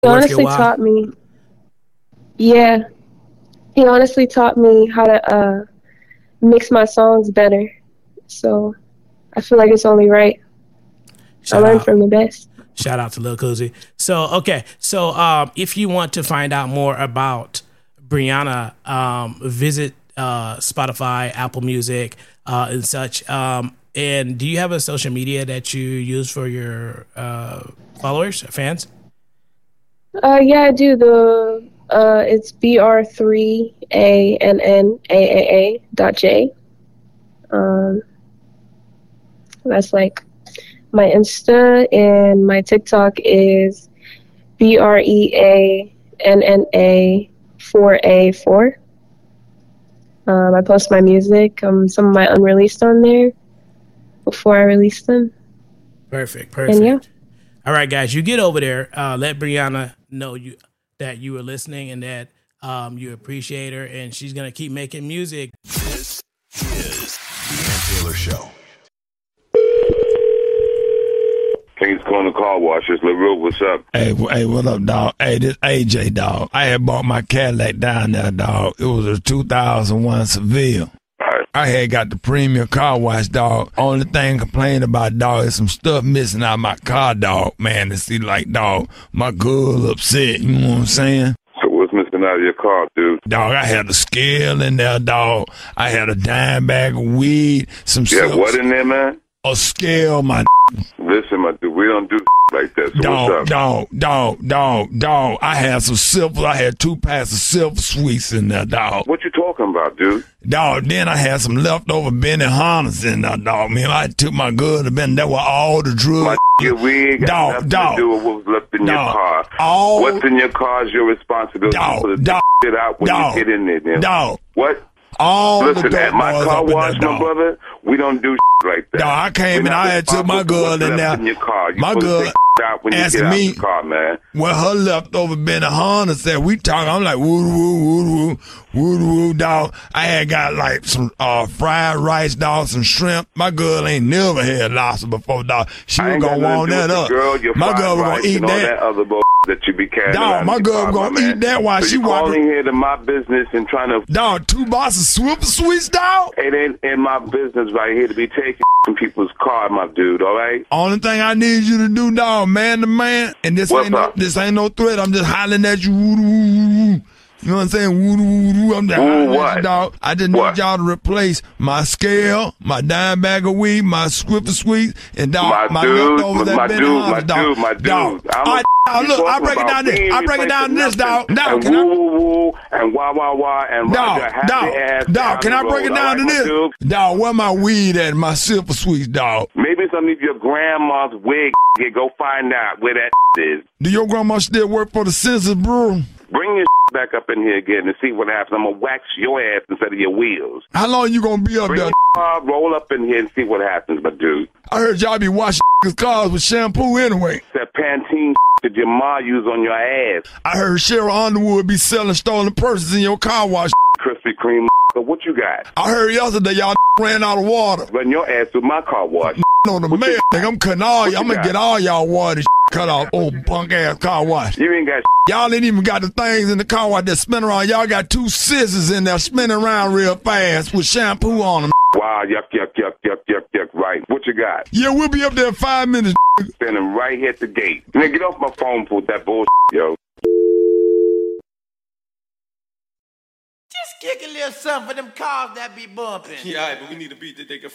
He Worth your honestly while? taught me, yeah, he honestly taught me how to mix my songs better. So I feel like it's only right. I Shout learned out. from the best. Shout out to Lil Cozy. So, okay. So, if you want to find out more about Brianna, visit Spotify, Apple Music, and such. And do you have a social media that you use for your followers, fans? Yeah, I do. It's BR3ANNAAA.J. That's like my Insta, and my TikTok is BREANNA4A4. I post my music, some of my unreleased on there before I release them. Perfect. And yeah. All right, guys, you get over there. Let Brianna know that you were listening and that you appreciate her, and she's gonna keep making music. This is the Ann Taylor Show. Thanks for calling the car wash. It's LaRue. What's up? Hey, what up, dog? Hey, this AJ, dog. I had bought my Cadillac down there, dog. It was a 2001 Seville. Right. I had got the premium car wash, dog. Only thing I complained about, dog, is some stuff missing out of my car, dog. Man, it seems like, dog, my girl upset. You know what I'm saying? So what's missing out of your car, dude? Dog, I had a scale in there, dog. I had a dime bag of weed, some You have stuff. what in there, man? A scale, my Listen, my dude, we don't do like that. So what's up? dog. I had some silver. I had 2 packs of silver sweets in there, dog. What you talking about, dude? Dog, then I had some leftover Benny Hannas in there, dog. Man, I took my good to Ben. That were all the drugs. Your wig got nothing to do with what was left in your car. What's in your car is your responsibility. Put the shit out when you get in there. Then. Dog. What? All Listen, the at my car wash, my brother, we don't do like that. Dog, I came and I had took my girl in there. In your car. My girl out when you asking get out me the car, man. Well, her leftover Benny Hanna said, we talking. I'm like, woo, dog. I had got like some fried rice, dog, some shrimp. My girl ain't never had lobster before, dog. She was going to warm that up. My girl was going to eat that. Other that you be carrying. Dog, my girl was going to eat that while she walking here to my business and trying to. Dog, 2 boxes of Swiffer Sweets, dog. It ain't in my business right here to be taking from people's car, my dude, all right? Only thing I need you to do, dog, man to man, and this ain't no threat. I'm just hollering at you. You know what I'm saying? I'm just hollering at you, dog. I just need y'all to replace my scale, my dime bag of weed, my Swiffer Sweets, and dog, my leftovers that been dog. My dude. Look, I break it down this. I break it down this, dog. Dog, and woo, and wah, and dog, can I break it down to this? Dog, where my weed at? My Silver Sweets, dog. Maybe some of your grandma's wig. Go find out where that is. Do your grandma still work for the Census Bureau? Bring your back up in here again and see what happens. I'm gonna wax your ass instead of your wheels. How long you gonna be up there? Roll up in here and see what happens, my dude. I heard y'all be washing cars with shampoo anyway. That Pantene that your ma use on your ass. I heard Cheryl Underwood be selling stolen purses in your car wash. Krispy Kreme. So what you got? I heard yesterday y'all ran out of water. Run your ass through my car wash. On the mail, I'm cutting all y'all. I'm gonna get all y'all water cut off. Old punk ass car wash. You ain't got. Y'all ain't even got the things in the car wash that spin around. Y'all got 2 scissors in there spinning around real fast with shampoo on them. Wow, yuck, right. What you got? Yeah, we'll be up there in 5 minutes. Standing right here at the gate. Man, get off my phone with that bullshit, yo. Just kick a little something for them cars that be bumping. Yeah, but we need a beat that they can